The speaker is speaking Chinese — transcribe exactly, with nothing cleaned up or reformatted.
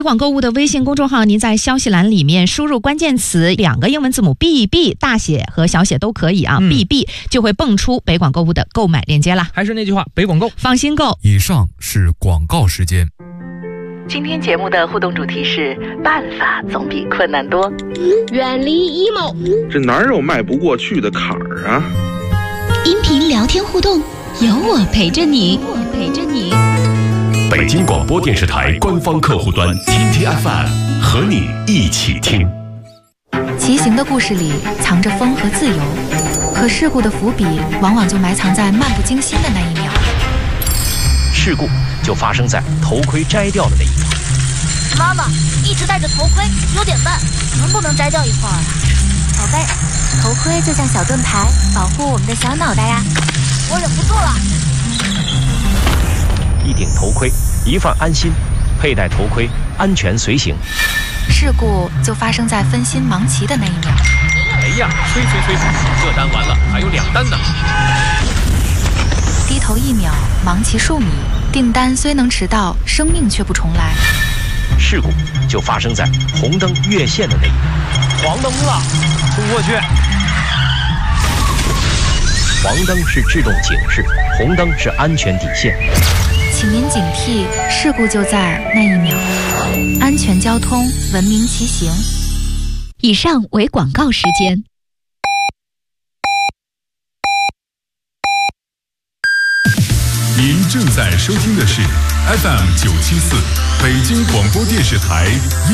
广购物的微信公众号，您在消息栏里面输入关键词两个英文字母 B B， 大写和小写都可以啊、嗯、B B 就会蹦出北广购物的购买链接啦。 还是那句话，北广购， 放心购。 以上是广告时间。 今天节目的互动主题是办法总比困难多， 远离 emo， 这哪有迈不过去的坎儿啊？ 音频聊天互动，有我陪着你，我陪着你。 北京广播电视台官方客户端 T T F M 和你一起听。 骑行的故事里藏着风和自由，可事故的伏笔往往就埋藏在漫不经心的那一秒。 事故就发生在头盔摘掉的那一秒。 妈妈一直戴着头盔有点慢，能不能摘掉一块啊？ 宝贝，头盔就像小盾牌，保护我们的小脑袋呀。 我忍不住了。 一顶头盔，一份安心，佩戴头盔，安全随行。 事故就发生在分心忙骑的那一秒。 哎呀，催催催，这单完了，还有两单呢。 低头一秒，忙骑数米，订单虽能迟到，生命却不重来。 事故就发生在红灯越线的那一秒。 黄灯了，冲过去。 黄灯是制动警示，红灯是安全底线。 请您警惕，事故就在那一秒。安全交通，文明骑行。 以上为广告时间。 您正在收听的是 F M 九七四北京广播电视台。